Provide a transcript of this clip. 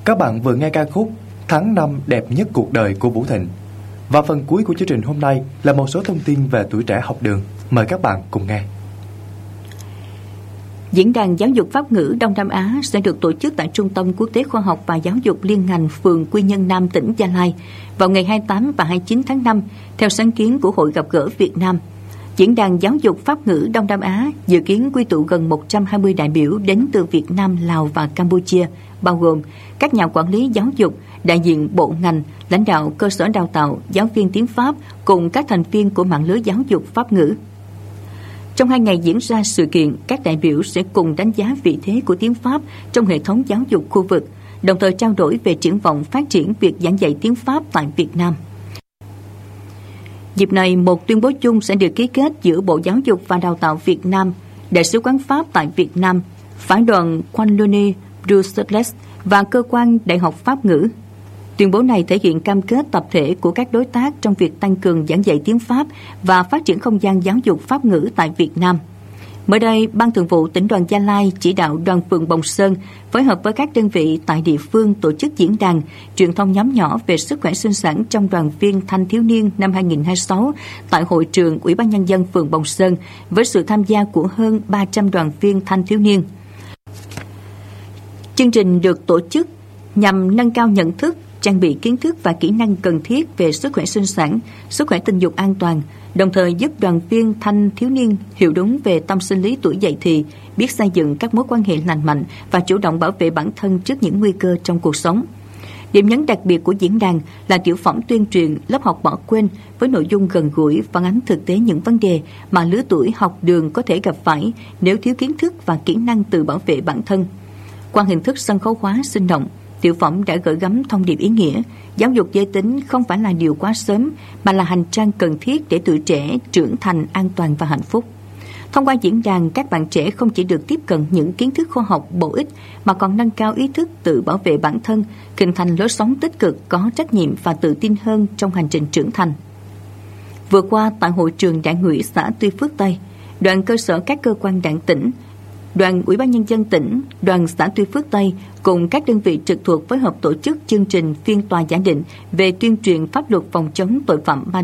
Các bạn vừa nghe ca khúc Tháng 5 đẹp nhất cuộc đời của Vũ Thịnh. Và phần cuối của chương trình hôm nay là một số thông tin về tuổi trẻ học đường. Mời các bạn cùng nghe. Diễn đàn giáo dục Pháp ngữ Đông Nam Á sẽ được tổ chức tại Trung tâm Quốc tế Khoa học và Giáo dục Liên ngành phường Quy Nhơn Nam, tỉnh Gia Lai vào ngày 28 và 29 tháng 5 theo sáng kiến của Hội Gặp gỡ Việt Nam. Diễn đàn giáo dục Pháp ngữ Đông Nam Á dự kiến quy tụ gần 120 đại biểu đến từ Việt Nam, Lào và Campuchia, bao gồm các nhà quản lý giáo dục, đại diện bộ ngành, lãnh đạo cơ sở đào tạo, giáo viên tiếng Pháp cùng các thành viên của mạng lưới giáo dục Pháp ngữ. Trong 2 ngày diễn ra sự kiện, các đại biểu sẽ cùng đánh giá vị thế của tiếng Pháp trong hệ thống giáo dục khu vực, đồng thời trao đổi về triển vọng phát triển việc giảng dạy tiếng Pháp tại Việt Nam. Dịp này, một tuyên bố chung sẽ được ký kết giữa Bộ Giáo dục và Đào tạo Việt Nam, Đại sứ quán Pháp tại Việt Nam, Phái đoàn Wallonie Bruxelles và Cơ quan Đại học Pháp ngữ. Tuyên bố này thể hiện cam kết tập thể của các đối tác trong việc tăng cường giảng dạy tiếng Pháp và phát triển không gian giáo dục Pháp ngữ tại Việt Nam. Mới đây, Ban Thường vụ Tỉnh đoàn Gia Lai chỉ đạo đoàn phường Bồng Sơn phối hợp với các đơn vị tại địa phương tổ chức diễn đàn truyền thông nhóm nhỏ về sức khỏe sinh sản trong đoàn viên thanh thiếu niên năm 2026 tại hội trường Ủy ban Nhân dân phường Bồng Sơn với sự tham gia của hơn 300 đoàn viên thanh thiếu niên. Chương trình được tổ chức nhằm nâng cao nhận thức, trang bị kiến thức và kỹ năng cần thiết về sức khỏe sinh sản, sức khỏe tình dục an toàn, đồng thời giúp đoàn viên thanh thiếu niên hiểu đúng về tâm sinh lý tuổi dậy thì, biết xây dựng các mối quan hệ lành mạnh và chủ động bảo vệ bản thân trước những nguy cơ trong cuộc sống. Điểm nhấn đặc biệt của diễn đàn là tiểu phẩm tuyên truyền lớp học bỏ quên với nội dung gần gũi phản ánh thực tế những vấn đề mà lứa tuổi học đường có thể gặp phải nếu thiếu kiến thức và kỹ năng tự bảo vệ bản thân. Qua hình thức sân khấu hóa sinh động, tiểu phẩm đã gửi gắm thông điệp ý nghĩa, giáo dục giới tính không phải là điều quá sớm mà là hành trang cần thiết để tuổi trẻ trưởng thành an toàn và hạnh phúc. Thông qua diễn đàn, các bạn trẻ không chỉ được tiếp cận những kiến thức khoa học bổ ích mà còn nâng cao ý thức tự bảo vệ bản thân, hình thành lối sống tích cực, có trách nhiệm và tự tin hơn trong hành trình trưởng thành. Vừa qua, tại hội trường Đảng ủy xã Tuy Phước Tây, đoàn cơ sở các cơ quan đảng tỉnh, Đoàn Ủy ban Nhân dân tỉnh, đoàn xã Tuy Phước Tây cùng các đơn vị trực thuộc phối hợp tổ chức chương trình phiên tòa giả định về tuyên truyền pháp luật phòng chống tội phạm ma